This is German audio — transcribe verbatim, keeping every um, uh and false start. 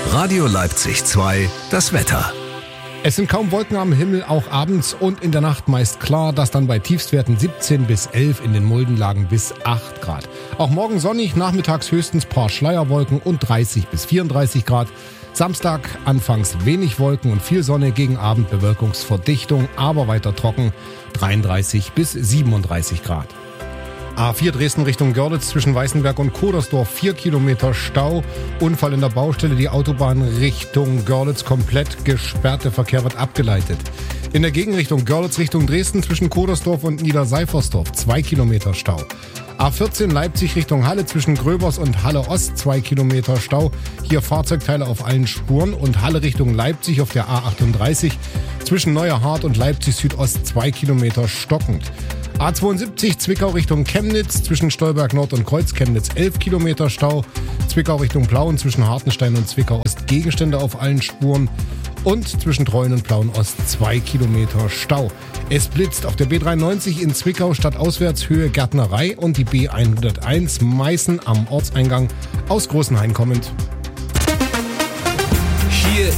Radio Leipzig zwei, das Wetter. Es sind kaum Wolken am Himmel, auch abends und in der Nacht meist klar, das dann bei Tiefstwerten siebzehn bis elf, in den Muldenlagen bis acht Grad. Auch morgen sonnig, nachmittags höchstens paar Schleierwolken und dreißig bis vierunddreißig Grad. Samstag anfangs wenig Wolken und viel Sonne, gegen Abend Bewölkungsverdichtung, aber weiter trocken, dreiunddreißig bis siebenunddreißig Grad. A vier Dresden Richtung Görlitz zwischen Weißenberg und Kodersdorf, vier Kilometer Stau. Unfall in der Baustelle, die Autobahn Richtung Görlitz komplett gesperrt, der Verkehr wird abgeleitet. In der Gegenrichtung Görlitz Richtung Dresden zwischen Kodersdorf und Niederseifersdorf, zwei Kilometer Stau. A vierzehn Leipzig Richtung Halle zwischen Gröbers und Halle Ost, zwei Kilometer Stau. Hier Fahrzeugteile auf allen Spuren. Und Halle Richtung Leipzig auf der A achtunddreißig zwischen Neuerhardt und Leipzig Südost, zwei Kilometer stockend. A zweiundsiebzig Zwickau Richtung Chemnitz zwischen Stolberg Nord und Kreuz Chemnitz, elf Kilometer Stau. Zwickau Richtung Plauen zwischen Hartenstein und Zwickau Ost, Gegenstände auf allen Spuren. Und zwischen Treuen und Plauen Ost, zwei Kilometer Stau. Es blitzt auf der B dreiundneunzig in Zwickau stadtauswärts Höhe Gärtnerei und die B hunderteins Meißen am Ortseingang aus Großenhain kommend.